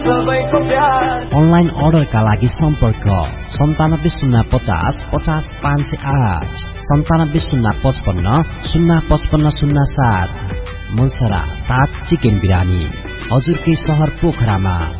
Online अर्डरका लागि सम्पर्क 9705050508 970555055507। मुन्सरा ताज चिकन बिरानी हजुरकै शहर पोखरामा।